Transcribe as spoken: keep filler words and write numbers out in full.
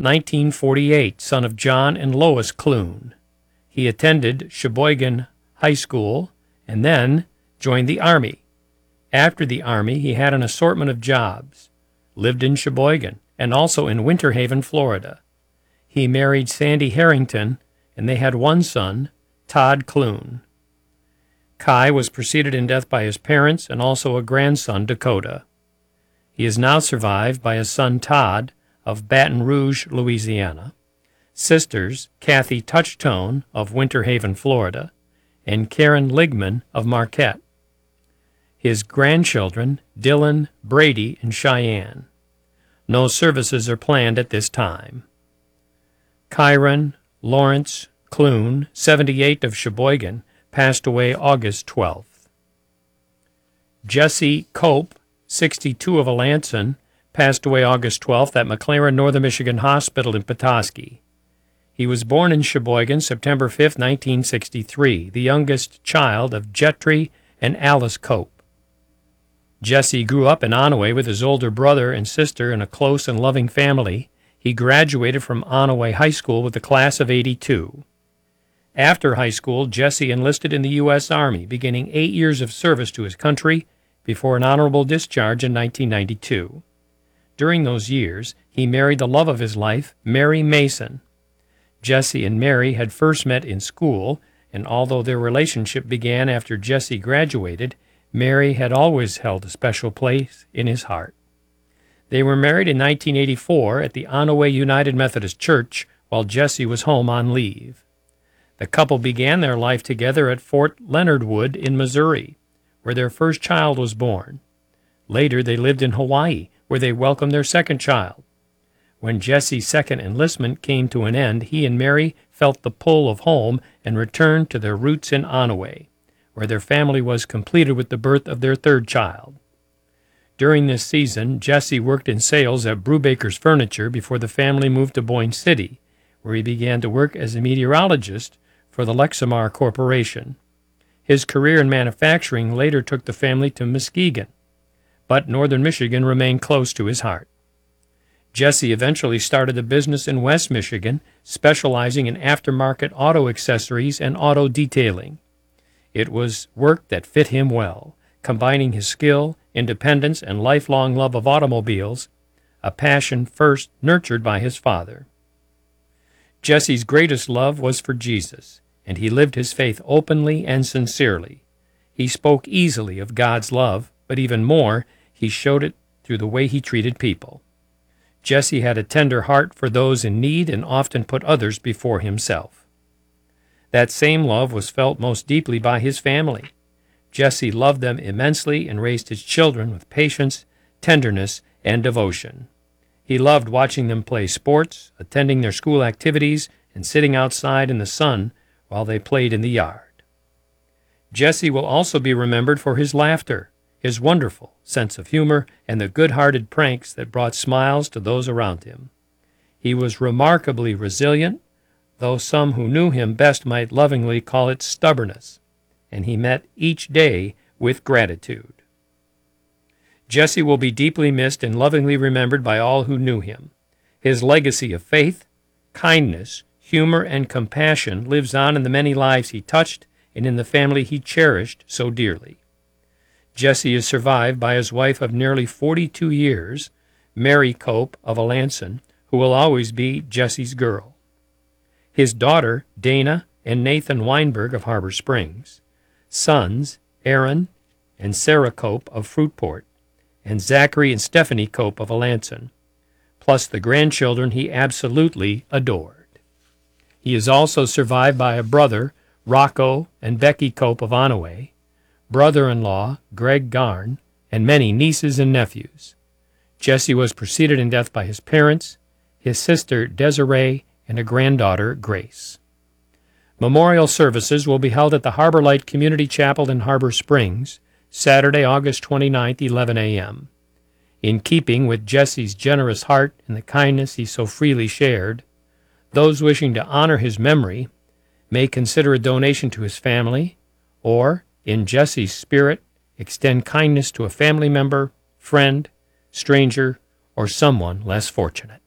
nineteen forty-eight, son of John and Lois Clune. He attended Sheboygan High School and then joined the Army. After the Army, he had an assortment of jobs, lived in Sheboygan, and also in Winter Haven, Florida. He married Sandy Harrington, and they had one son, Todd Clune. Kai was preceded in death by his parents and also a grandson, Dakota. He is now survived by a son, Todd, of Baton Rouge, Louisiana, sisters, Kathy Touchtone of Winter Haven, Florida, and Karen Ligman of Marquette. His grandchildren, Dylan, Brady, and Cheyenne. No services are planned at this time. Kyron Lawrence Clune, seventy-eight, of Sheboygan, passed away August twelfth. Jesse Cope, sixty-two, of Alanson, passed away August twelfth at McLaren Northern Michigan Hospital in Petoskey. He was born in Sheboygan September fifth, nineteen sixty-three, the youngest child of Jetri and Alice Cope. Jesse grew up in Onaway with his older brother and sister in a close and loving family. He graduated from Onaway High School with a class of eighty-two. After high school, Jesse enlisted in the U S Army, beginning eight years of service to his country before an honorable discharge in nineteen ninety-two. During those years, he married the love of his life, Mary Mason. Jesse and Mary had first met in school, and although their relationship began after Jesse graduated, Mary had always held a special place in his heart. They were married in nineteen eighty-four at the Onaway United Methodist Church while Jesse was home on leave. The couple began their life together at Fort Leonard Wood in Missouri, where their first child was born. Later, they lived in Hawaii, where they welcomed their second child. When Jesse's second enlistment came to an end, he and Mary felt the pull of home and returned to their roots in Onaway, where their family was completed with the birth of their third child. During this season, Jesse worked in sales at Brubaker's Furniture before the family moved to Boyne City, where he began to work as a meteorologist for the Lexamar Corporation. His career in manufacturing later took the family to Muskegon, but northern Michigan remained close to his heart. Jesse eventually started a business in West Michigan, specializing in aftermarket auto accessories and auto detailing. It was work that fit him well, combining his skill, independence, and lifelong love of automobiles, a passion first nurtured by his father. Jesse's greatest love was for Jesus, and he lived his faith openly and sincerely. He spoke easily of God's love, but even more, he showed it through the way he treated people. Jesse had a tender heart for those in need and often put others before himself. That same love was felt most deeply by his family. Jesse loved them immensely and raised his children with patience, tenderness, and devotion. He loved watching them play sports, attending their school activities, and sitting outside in the sun while they played in the yard. Jesse will also be remembered for his laughter, his wonderful sense of humor, and the good-hearted pranks that brought smiles to those around him. He was remarkably resilient, though some who knew him best might lovingly call it stubbornness, and he met each day with gratitude. Jesse will be deeply missed and lovingly remembered by all who knew him. His legacy of faith, kindness, humor, and compassion lives on in the many lives he touched and in the family he cherished so dearly. Jesse is survived by his wife of nearly forty-two years, Mary Cope of Alanson, who will always be Jesse's girl. His daughter, Dana, and Nathan Weinberg of Harbor Springs, sons, Aaron and Sarah Cope of Fruitport, and Zachary and Stephanie Cope of Alanson, plus the grandchildren he absolutely adored. He is also survived by a brother, Rocco and Becky Cope of Onaway, brother-in-law, Greg Garn, and many nieces and nephews. Jesse was preceded in death by his parents, his sister Desiree, and a granddaughter, Grace. Memorial services will be held at the Harbor Light Community Chapel in Harbor Springs, Saturday, August twenty-ninth, eleven a.m. In keeping with Jesse's generous heart and the kindness he so freely shared, those wishing to honor his memory may consider a donation to his family, or, in Jesse's spirit, extend kindness to a family member, friend, stranger, or someone less fortunate.